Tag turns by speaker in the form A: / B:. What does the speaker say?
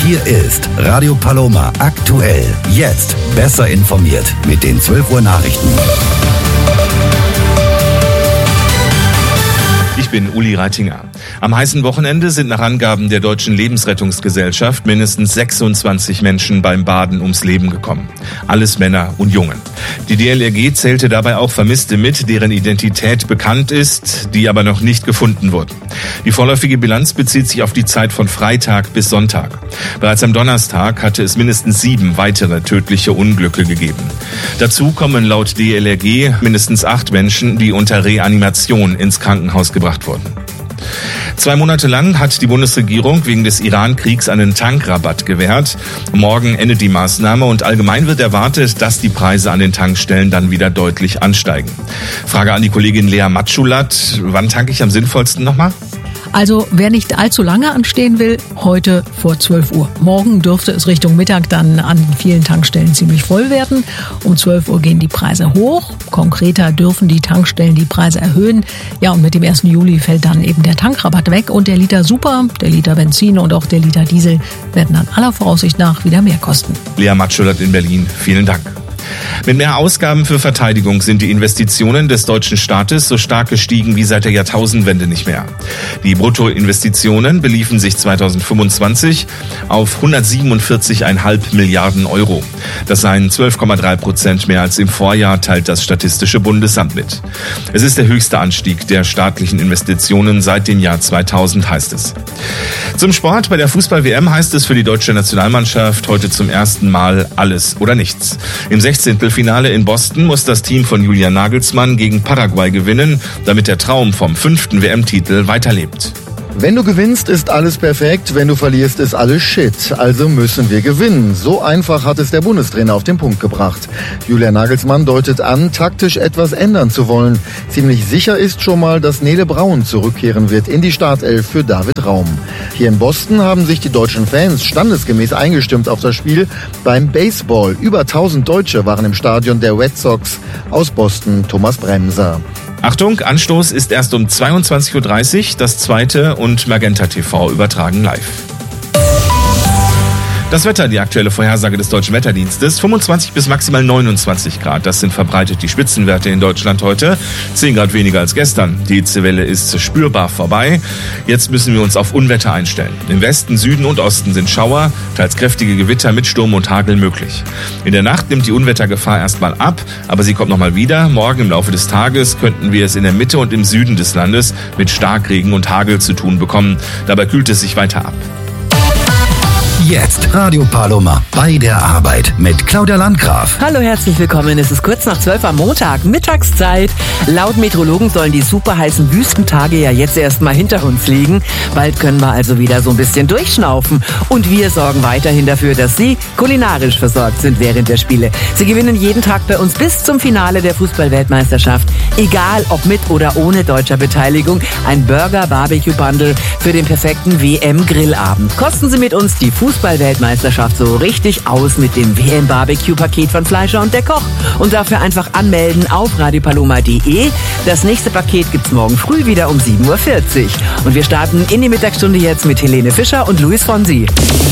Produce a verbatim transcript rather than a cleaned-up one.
A: Hier ist Radio Paloma aktuell. Jetzt besser informiert mit den zwölf Uhr Nachrichten.
B: Ich bin Uli Reitinger. Am heißen Wochenende sind nach Angaben der Deutschen Lebensrettungsgesellschaft mindestens sechsundzwanzig Menschen beim Baden ums Leben gekommen. Alles Männer und Jungen. Die D L R G zählte dabei auch Vermisste mit, deren Identität bekannt ist, die aber noch nicht gefunden wurden. Die vorläufige Bilanz bezieht sich auf die Zeit von Freitag bis Sonntag. Bereits am Donnerstag hatte es mindestens sieben weitere tödliche Unglücke gegeben. Dazu kommen laut D L R G mindestens acht Menschen, die unter Reanimation ins Krankenhaus gebracht wurden. Zwei Monate lang hat die Bundesregierung wegen des Iran-Kriegs einen Tankrabatt gewährt. Morgen endet die Maßnahme und allgemein wird erwartet, dass die Preise an den Tankstellen dann wieder deutlich ansteigen. Frage an die Kollegin Lea Matschulat. Wann tanke ich am sinnvollsten nochmal?
C: Also wer nicht allzu lange anstehen will, heute vor zwölf Uhr. Morgen dürfte es Richtung Mittag dann an vielen Tankstellen ziemlich voll werden. Um zwölf Uhr gehen die Preise hoch. Konkreter dürfen die Tankstellen die Preise erhöhen. Ja, und mit dem ersten Juli fällt dann eben der Tankrabatt weg. Und der Liter Super, der Liter Benzin und auch der Liter Diesel werden dann aller Voraussicht nach wieder mehr kosten.
B: Lea Matschulat in Berlin, vielen Dank. Mit mehr Ausgaben für Verteidigung sind die Investitionen des deutschen Staates so stark gestiegen wie seit der Jahrtausendwende nicht mehr. Die Bruttoinvestitionen beliefen sich zweitausendfünfundzwanzig auf hundertsiebenundvierzig Komma fünf Milliarden Euro. Das seien zwölf Komma drei Prozent mehr als im Vorjahr, teilt das Statistische Bundesamt mit. Es ist der höchste Anstieg der staatlichen Investitionen seit dem Jahr zweitausend, heißt es. Zum Sport. Bei der Fußball-W M heißt es für die deutsche Nationalmannschaft heute zum ersten Mal alles oder nichts. Im Sechzehntelfinale in Boston muss das Team von Julian Nagelsmann gegen Paraguay gewinnen, damit der Traum vom fünften W M-Titel weiterlebt.
D: Wenn du gewinnst, ist alles perfekt. Wenn du verlierst, ist alles Shit. Also müssen wir gewinnen. So einfach hat es der Bundestrainer auf den Punkt gebracht. Julian Nagelsmann deutet an, taktisch etwas ändern zu wollen. Ziemlich sicher ist schon mal, dass Nele Braun zurückkehren wird in die Startelf für David Raum. Hier in Boston haben sich die deutschen Fans standesgemäß eingestimmt auf das Spiel beim Baseball. Über tausend Deutsche waren im Stadion der Red Sox aus Boston. Thomas Bremser.
B: Achtung, Anstoß ist erst um zweiundzwanzig Uhr dreißig, das zweite und Magenta T V übertragen live. Das Wetter, die aktuelle Vorhersage des Deutschen Wetterdienstes, fünfundzwanzig bis maximal neunundzwanzig Grad. Das sind verbreitet die Spitzenwerte in Deutschland heute. zehn Grad weniger als gestern. Die Hitzewelle ist spürbar vorbei. Jetzt müssen wir uns auf Unwetter einstellen. Im Westen, Süden und Osten sind Schauer, teils kräftige Gewitter mit Sturm und Hagel möglich. In der Nacht nimmt die Unwettergefahr erstmal ab, aber sie kommt nochmal wieder. Morgen im Laufe des Tages könnten wir es in der Mitte und im Süden des Landes mit Starkregen und Hagel zu tun bekommen. Dabei kühlt es sich weiter ab.
A: Jetzt Radio Paloma bei der Arbeit mit Claudia Landgraf.
E: Hallo, herzlich willkommen. Es ist kurz nach zwölf am Montag, Mittagszeit. Laut Meteorologen sollen die superheißen Wüstentage ja jetzt erstmal hinter uns liegen. Bald können wir also wieder so ein bisschen durchschnaufen. Und wir sorgen weiterhin dafür, dass Sie kulinarisch versorgt sind während der Spiele. Sie gewinnen jeden Tag bei uns bis zum Finale der Fußball-Weltmeisterschaft. Egal ob mit oder ohne deutscher Beteiligung, ein Burger-Barbecue-Bundle für den perfekten W M-Grillabend. Kosten Sie mit uns die Fußball-Weltmeisterschaft so richtig aus mit dem W M-Barbecue-Paket von Fleischer und der Koch. Und dafür einfach anmelden auf radiopaloma punkt de. Das nächste Paket gibt's morgen früh wieder um sieben Uhr vierzig. Und wir starten in die Mittagsstunde jetzt mit Helene Fischer und Luis Fonsi.